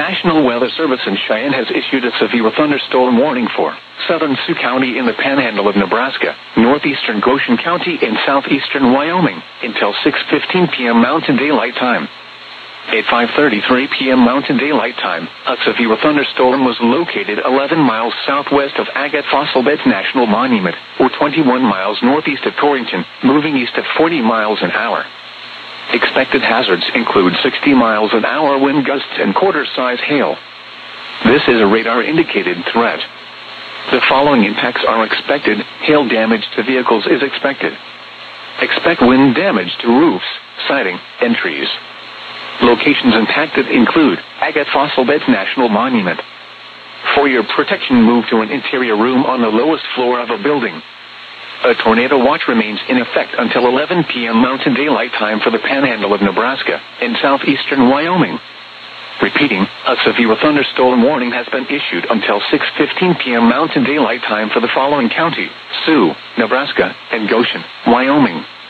National Weather Service in Cheyenne has issued a severe thunderstorm warning for southern Sioux County in the panhandle of Nebraska, northeastern Goshen County, and southeastern Wyoming until 6:15 p.m. Mountain Daylight Time. At 5:33 p.m. Mountain Daylight Time, a severe thunderstorm was located 11 miles southwest of Agate Fossil Beds National Monument, or 21 miles northeast of Torrington, moving east at 40 miles an hour. Expected hazards include 60 miles an hour wind gusts and quarter-size hail. This is a radar-indicated threat. The following impacts are expected. Hail damage to vehicles is expected. Expect wind damage to roofs, siding, and trees. Locations impacted include Agate Fossil Beds National Monument. For your protection, move to an interior room on the lowest floor of a building. A tornado watch remains in effect until 11 p.m. Mountain Daylight Time for the panhandle of Nebraska and southeastern Wyoming. Repeating, a severe thunderstorm warning has been issued until 6:15 p.m. Mountain Daylight Time for the following county: Sioux, Nebraska, and Goshen, Wyoming.